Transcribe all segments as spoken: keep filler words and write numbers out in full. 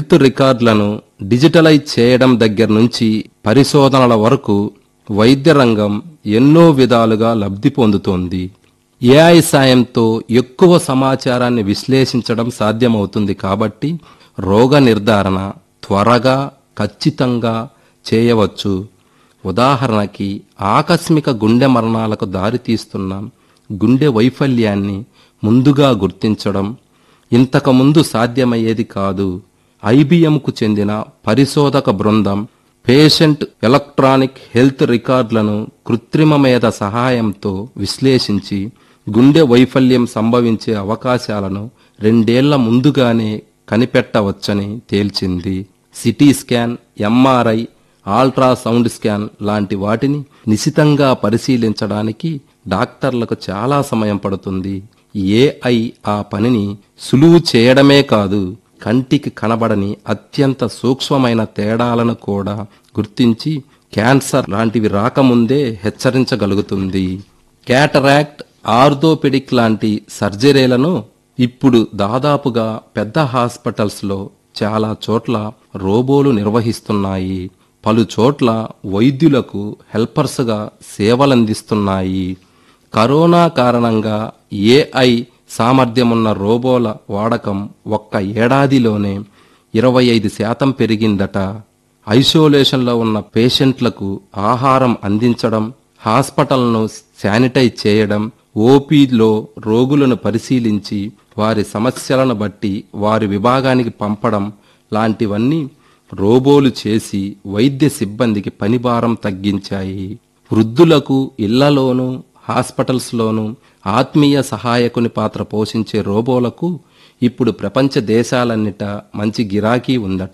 Health రికార్డులను digitalise చేయడం దగ్గర నుంచి పరిశోధనల వరకు వైద్య రంగం ఎన్నో విధాలుగా లబ్ధి పొందుతోంది. ఏఐ సాయంతో ఎక్కువ సమాచారాన్ని విశ్లేషించడం సాధ్యమవుతుంది కాబట్టి రోగ నిర్ధారణ త్వరగా ఖచ్చితంగా చేయవచ్చు. ఉదాహరణకి ఆకస్మిక గుండె మరణాలకు దారితీస్తున్న గుండె వైఫల్యాన్ని ముందుగా గుర్తించడం ఇంతకుముందు సాధ్యమయ్యేది కాదు. ఐబిఎంకు చెందిన పరిశోధక బృందం పేషెంట్ ఎలక్ట్రానిక్ హెల్త్ రికార్డులను కృత్రిమ మేధ సహాయంతో విశ్లేషించి గుండె వైఫల్యం సంభవించే అవకాశాలను రెండేళ్ల ముందుగానే కనిపెట్టవచ్చని తేల్చింది. CT scan, MRI, ultrasound scan లాంటి వాటిని నిశితంగా పరిశీలించడానికి డాక్టర్లకు చాలా సమయం పడుతుంది. ఏఐ ఆ పనిని సులువు చేయడమే కాదు, కంటికి కనబడని అత్యంత సూక్ష్మమైన తేడాలను కూడా గుర్తించి క్యాన్సర్ లాంటివి రాకముందే హెచ్చరించగలుగుతుంది. క్యాటరాక్ట్, ఆర్థోపెడిక్ లాంటి సర్జరీలను ఇప్పుడు దాదాపుగా పెద్ద హాస్పిటల్స్లో చాలా చోట్ల రోబోలు నిర్వహిస్తున్నాయి. పలు చోట్ల వైద్యులకు హెల్పర్స్గా సేవలందిస్తున్నాయి. కరోనా కారణంగా ఏఐ సామర్థ్యమున్న రోబోల వాడకం ఒక్క ఏడాదిలోనే ఇరవై ఐదు శాతం పెరిగిందట. ఐసోలేషన్లో ఉన్న పేషెంట్లకు ఆహారం అందించడం, హాస్పిటల్ను శానిటైజ్ చేయడం, ఓపీలో రోగులను పరిశీలించి వారి సమస్యలను బట్టి వారి విభాగానికి పంపడం లాంటివన్నీ రోబోలు చేసి వైద్య సిబ్బందికి పనిభారం తగ్గించాయి. వృద్ధులకు ఇళ్లలోనూ హాస్పిటల్స్లోనూ ఆత్మీయ సహాయకుని పాత్ర పోషించే రోబోలకు ఇప్పుడు ప్రపంచ దేశాలన్నిటా మంచి గిరాకీ ఉందట.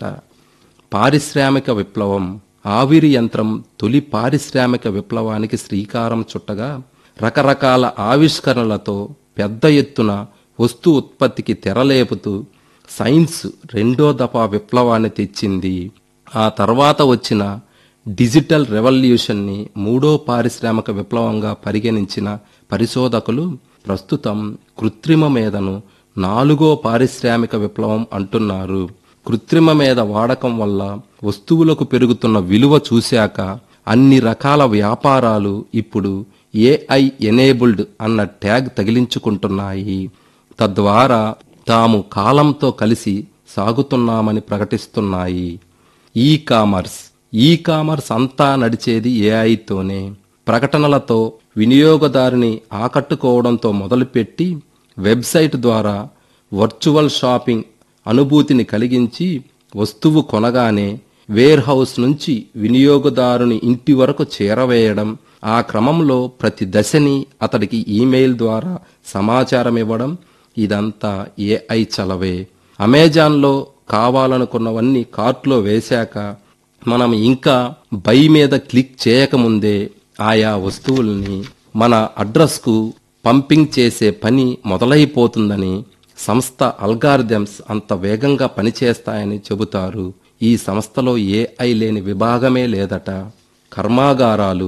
పారిశ్రామిక విప్లవం, ఆవిరి యంత్రం తొలి పారిశ్రామిక విప్లవానికి శ్రీకారం చుట్టగా రకరకాల ఆవిష్కరణలతో పెద్ద ఎత్తున వస్తు ఉత్పత్తికి తెరలేపుతూ సైన్స్ రెండో దఫా విప్లవాన్ని తెచ్చింది. ఆ తర్వాత వచ్చిన డిజిటల్ రెవల్యూషన్ని మూడో పారిశ్రామిక విప్లవంగా పరిగణించిన పరిశోధకులు ప్రస్తుతం కృత్రిమ మేధను నాలుగో పారిశ్రామిక విప్లవం అంటున్నారు. కృత్రిమ మేధ వాడకం వల్ల వస్తువులకు పెరుగుతున్న విలువ చూశాక అన్ని రకాల వ్యాపారాలు ఇప్పుడు ఏఐ ఎనేబుల్డ్ అన్న ట్యాగ్ తగిలించుకుంటున్నాయి. తద్వారా తాము కాలంతో కలిసి సాగుతున్నామని ప్రకటిస్తున్నాయి. ఈ కామర్స్ ఈ కామర్స్ అంతా నడిచేది ఏఐతోనే. ప్రకటనలతో వినియోగదారుని ఆకట్టుకోవడంతో మొదలుపెట్టి వెబ్సైట్ ద్వారా వర్చువల్ షాపింగ్ అనుభూతిని కలిగించి వస్తువు కొనగానే వేర్ హౌస్ నుంచి వినియోగదారుని ఇంటి వరకు చేరవేయడం, ఆ క్రమంలో ప్రతి దశని అతడికి ఈమెయిల్ ద్వారా సమాచారం ఇవ్వడం, ఇదంతా ఏఐ చలవే. అమెజాన్లో కావాలనుకున్నవన్నీ కార్ట్లో వేశాక మనం ఇంకా బై మీద క్లిక్ చేయకముందే ఆయా వస్తువుల్ని మన అడ్రస్కు పంపింగ్ చేసే పని మొదలైపోతుందని సంస్థ అల్గారిథమ్స్ అంత వేగంగా పనిచేస్తాయని చెబుతారు. ఈ సంస్థలో ఏఐ లేని విభాగమే లేదట. కర్మాగారాలు,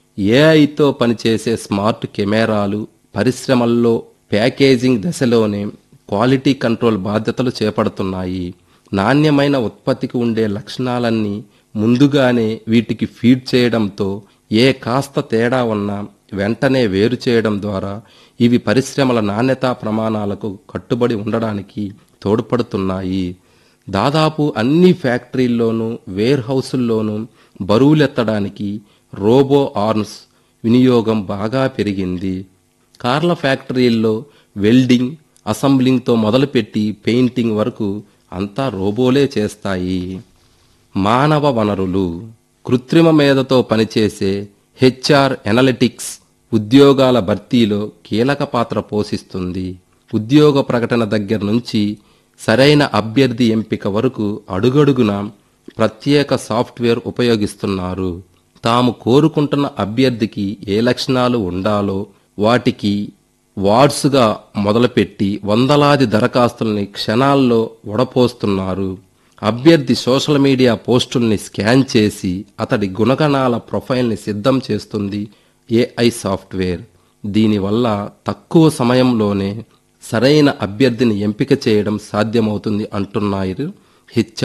ఏఐతో పనిచేసే స్మార్ట్ కెమెరాలు, పరిశ్రమల్లో ప్యాకేజింగ్ దశలోనే క్వాలిటీ కంట్రోల్ బాధ్యతలు చేపడుతున్నాయి. నాణ్యమైన ఉత్పత్తికి ఉండే లక్షణాలన్నీ ముందుగానే వీటికి ఫీడ్ చేయడంతో ఏ కాస్త తేడా ఉన్నా వెంటనే వేరు చేయడం ద్వారా ఇవి పరిశ్రమల నాణ్యతా ప్రమాణాలకు కట్టుబడి ఉండడానికి తోడ్పడుతున్నాయి. దాదాపు అన్ని ఫ్యాక్టరీల్లోనూ వేర్ హౌసుల్లోనూ బరువులెత్తడానికి రోబో ఆర్మ్స్ వినియోగం బాగా పెరిగింది. కార్ల ఫ్యాక్టరీల్లో వెల్డింగ్, అసెంబ్లింగ్తో మొదలుపెట్టి పెయింటింగ్ వరకు అంతా రోబోలే చేస్తాయి. మానవ వనరులు, కృత్రిమ మేధతో పనిచేసే హెచ్ఆర్ ఎనలిటిక్స్ ఉద్యోగాల భర్తీలో కీలక పాత్ర పోషిస్తుంది. ఉద్యోగ ప్రకటన దగ్గర నుంచి సరైన అభ్యర్థి ఎంపిక వరకు అడుగడుగున ప్రత్యేక సాఫ్ట్వేర్ ఉపయోగిస్తున్నారు. తాము కోరుకుంటున్న అభ్యర్థికి ఏ లక్షణాలు ఉండాలో వాటికి వార్డ్స్గా మొదలుపెట్టి వందలాది దరఖాస్తుల్ని క్షణాల్లో వడపోస్తున్నారు. అభ్యర్థి సోషల్ మీడియా పోస్టుల్ని స్కాన్ చేసి అతడి గుణగణాల ప్రొఫైల్ని సిద్ధం చేస్తుంది ఏఐ సాఫ్ట్వేర్. దీనివల్ల తక్కువ సమయంలోనే సరైన అభ్యర్థిని ఎంపిక చేయడం సాధ్యమవుతుంది అంటున్నారు హెచ్ఆర్